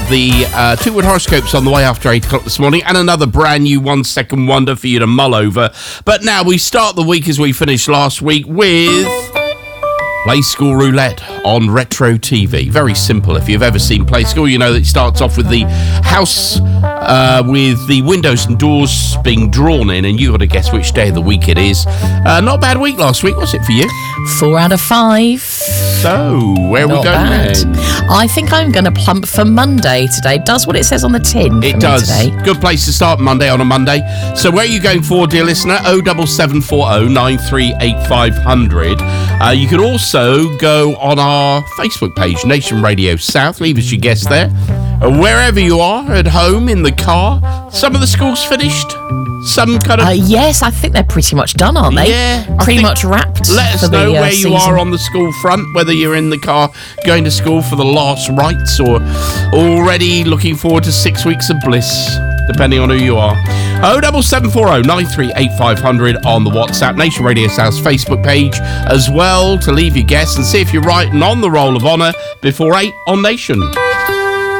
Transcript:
the Twowood horoscopes on the way after 8 o'clock this morning, and another brand new 1 second wonder for you to mull over. But now we start the week as we finished last week with Play School Roulette on Retro TV. Very simple. If you've ever seen Play School, you know that it starts off with the house with the windows and doors being drawn in, and you've got to guess which day of the week it is. Not a bad week last week, was it for you? 4 out of 5. So, where are we going then? I think I'm going to plump for Monday today. Does what it says on the tin. It does. Today. Good place to start Monday on a Monday. So where are you going for, dear listener? 07740 938 500. You can also go on our Facebook page, Nation Radio South. Leave us your guess there. Wherever you are, at home, in the car. Some of the schools finished. Some kind of... yes, I think they're pretty much done, aren't they? Yeah. Pretty much wrapped. Let us know where you are on the school front, whether you're in the car going to school for the last rites or already looking forward to 6 weeks of bliss, depending on who you are. 07740 938 500 on the WhatsApp, Nation Radio South's Facebook page as well, to leave your guess and see if you're right and on the roll of honour before 8 on Nation.